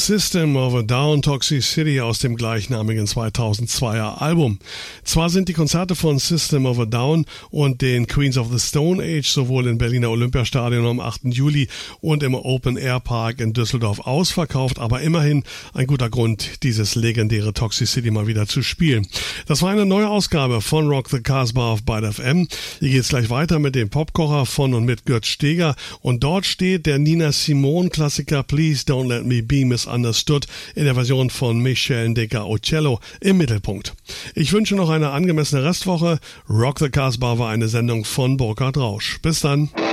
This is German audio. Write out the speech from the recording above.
System of a Down, Toxicity aus dem gleichnamigen 2002er Album. Zwar sind die Konzerte von System of a Down und den Queens of the Stone Age sowohl im Berliner Olympiastadion am 8. Juli und im Open Air Park in Düsseldorf ausverkauft, aber immerhin ein guter Grund, dieses legendäre Toxicity mal wieder zu spielen. Das war eine neue Ausgabe von Rock the Casbah auf Byte FM. Hier geht's gleich weiter mit dem Popkocher von und mit Götz Steger und dort steht der Nina Simone Klassiker Please Don't Let Me Be Misunderstood in der Version von Michel Deca-Ocello im Mittelpunkt. Ich wünsche noch eine angemessene Restwoche. Rock the Casbah war eine Sendung von Burkhard Rausch. Bis dann.